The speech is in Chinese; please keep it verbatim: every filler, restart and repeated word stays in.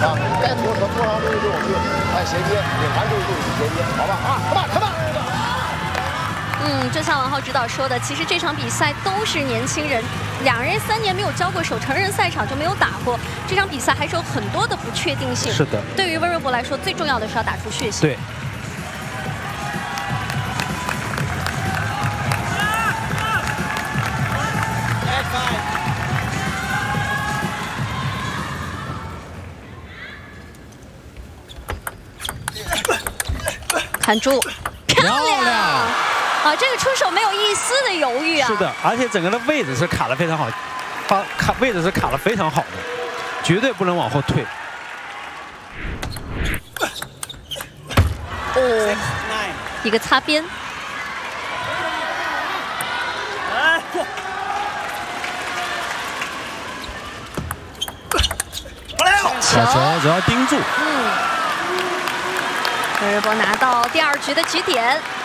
啊，该拖拖拖长东西就我们就哎衔接，领完东西就衔接，好吧？啊 ，come on，come on。 嗯，就像王浩指导说的，其实这场比赛都是年轻人，两人三年没有交过手，成人赛场就没有打过。这场比赛还是有很多的不确定性。 是的。对于温瑞博来说，最重要的是要打出血性。 对。 看住，漂亮！啊，这个出手没有一丝的犹豫啊。 是的，而且整个的位置是卡得非常好，他卡位置是卡得非常好的，绝对不能往后退。 哦，一个擦边。好球，只要盯住。 嗯。温瑞博拿到第二局的局点。